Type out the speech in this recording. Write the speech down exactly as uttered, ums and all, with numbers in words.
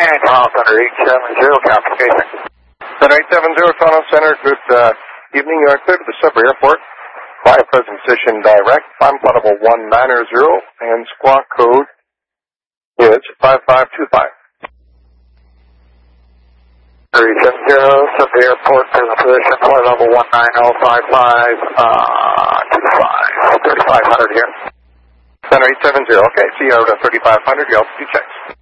And Toronto Center eight seven zero, communication. Center eight seven zero, Toronto Center, good uh, evening. You are clear to the Sudbury Airport. Fly present position direct, climb flight level one nine zero, and squawk code is five five two five. three seven zero, Sudbury Airport, present position, flight level one nine zero five five, uh, two five, thirty-five hundred here. Center eight seven zero, okay, see you out at thirty-five hundred, your altitude checks.